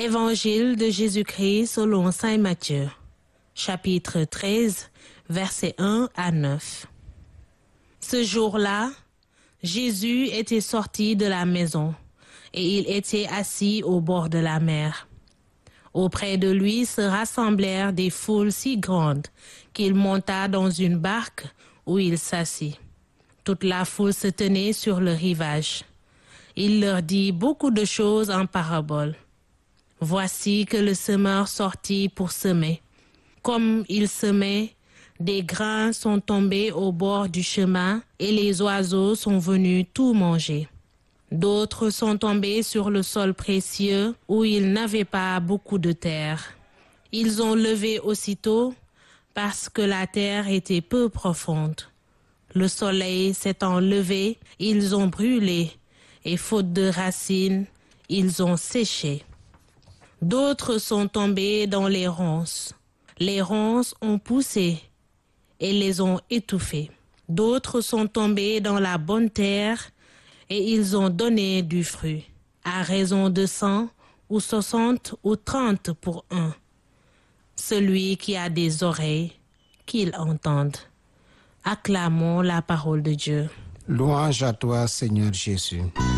Évangile de Jésus-Christ selon saint Matthieu, chapitre 13, versets 1 à 9. Ce jour-là, Jésus était sorti de la maison et il était assis au bord de la mer. Auprès de lui se rassemblèrent des foules si grandes qu'il monta dans une barque où il s'assit. Toute la foule se tenait sur le rivage. Il leur dit beaucoup de choses en paraboles. Voici que le semeur sortit pour semer. Comme il semait, des grains sont tombés au bord du chemin et les oiseaux sont venus tout manger. D'autres sont tombés sur le sol précieux où il n'avait pas beaucoup de terre. Ils ont levé aussitôt parce que la terre était peu profonde. Le soleil s'étant levé, ils ont brûlé et faute de racines, ils ont séché. D'autres sont tombés dans les ronces. Les ronces ont poussé et les ont étouffés. D'autres sont tombés dans la bonne terre et ils ont donné du fruit, à raison de 100 ou 60 ou 30 pour un. Celui qui a des oreilles, qu'il entende. Acclamons la parole de Dieu. Louange à toi, Seigneur Jésus.